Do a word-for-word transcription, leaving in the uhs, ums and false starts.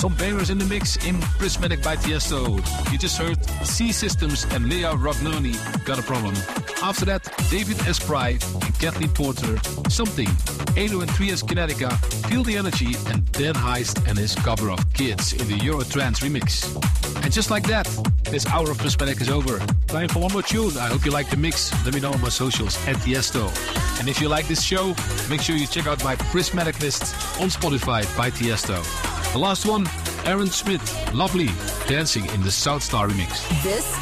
Some bangers in the mix in Prismatic by Tiesto. You just heard C Systems and Leah Rognoni, Got a Problem. After that, David S. Pry and Kathleen Porter, Something. Eno and three S Kinetica, Feel the Energy, and Dan Heist and his cover of Kids in the Eurotrance remix. And just like that, this hour of Prismatic is over. Time for one more tune. I hope you like the mix. Let me know on my socials at Tiesto. And if you like this show, make sure you check out my Prismatic list on Spotify by Tiesto. The last one, Aaron Smith, Lovely, Dancing in the South Star remix. This